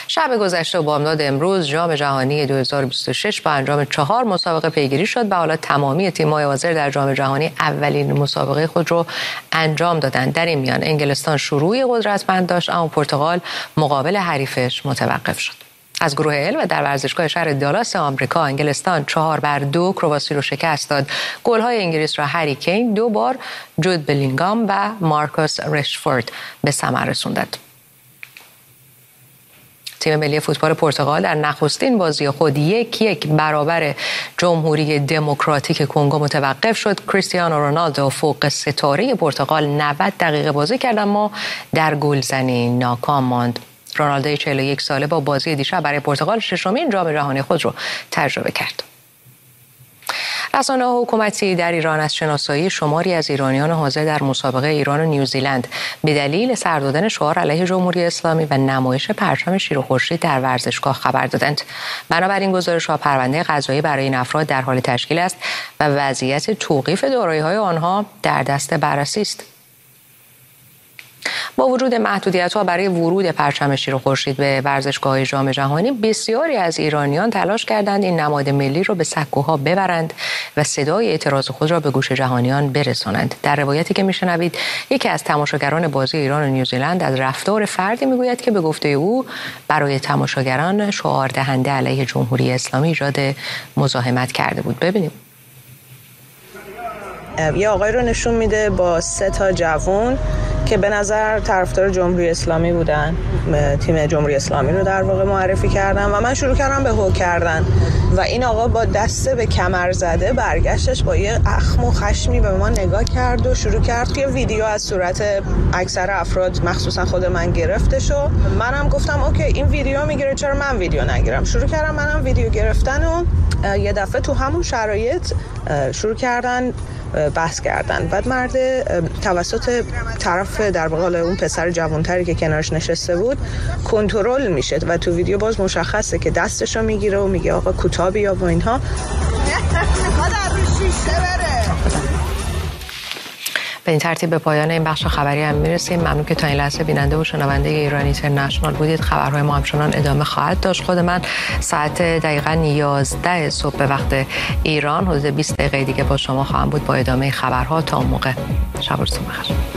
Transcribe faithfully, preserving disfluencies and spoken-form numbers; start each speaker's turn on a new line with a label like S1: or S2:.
S1: شب گذشته و بامداد امروز جام جهانی دو هزار و بیست و شش با انجام چهار مسابقه پیگیری شد و حالا تمامی تیم‌های حاضر در جام جهانی اولین مسابقه خود رو انجام دادند. در این میان انگلستان شروعی قدرتمند داشت اما پرتغال مقابل حریفش متوقف شد. از گروه ال و در ورزشگاه شهر دالاس آمریکا انگلستان چهار بر دو کرواسی رو شکست داد. گل‌های انگلیس را هری کین دو بار، جود بلینگام و مارکوس رشفورد به ثمر رسوندند. تیم ملی فوتبال پرتغال در نخستین بازی خود یک یک برابر جمهوری دموکراتیک کنگو متوقف شد. کریستیانو رونالدو فوق ستاره پرتغال نود دقیقه بازی کرد اما در گلزنی ناکام ماند. رونالدو چهل و یک ساله با بازی دیشب برای پرتغال ششمین جام جهانی خود را تجربه کرد. رسانه‌های حکومتی در ایران از شناسایی شماری از ایرانیان حاضر در مسابقه ایران و نیوزیلند به دلیل سر دادن شعار علیه جمهوری اسلامی و نمایش پرچم شیر و خورشید در ورزشگاه خبر دادند. بنابراین گزارش‌ها پرونده قضایی برای این افراد در حال تشکیل است و وضعیت توقیف دارایی‌های آنها در دست بررسی است. با وجود محدودیت‌ها برای ورود پرچم شیر و خورشید به ورزشگاه جام جهانی، بسیاری از ایرانیان تلاش کردند این نماد ملی را به سکوها ببرند و صدای اعتراض خود را به گوش جهانیان برسانند. در روایتی که میشنوید، یکی از تماشاگران بازی ایران و نیوزیلند از رفتار فردی میگوید که به گفته او برای تماشاگران شعار دهنده علیه جمهوری اسلامی ایجاد مزاحمت کرده بود. ببینیم.
S2: یه آقای رو نشون میده با سه تا جوان که به نظر طرفدار جمهوری اسلامی بودن، تیم جمهوری اسلامی رو در واقع معرفی کردن و من شروع کردم به هو کردن و این آقا با دسته به کمر زده برگشتش با یه اخم و خشمی به ما نگاه کرد و شروع کرد که ویدیو از صورت اکثر افراد مخصوصا خود من گرفتش و منم گفتم اوکی این ویدیو میگیره چرا من ویدیو نگیرم. شروع کردم منم ویدیو گرفتن و یه دفعه تو همون شرایط شروع کردن بحث کردن. بعد مرد توسط طرف در واقع اون پسر جوانتری که کنارش نشسته بود کنترل میشه و تو ویدیو باز مشخصه که دستشو میگیره و میگه آقا کوتاه بیا و اینها.
S1: به این ترتیب به پایان این بخش خبری هم میرسیم. ممنون که تا این لحظه بیننده و شنونده ایران اینترنشنال بودید. خبرهای ما همچنان ادامه خواهد داشت. خود من ساعت دقیقاً یازده صبح به وقت ایران حدود بیست دقیقه دیگه با شما خواهم بود با ادامه خبرها. تا اون موقع شب و روزتون بخیر.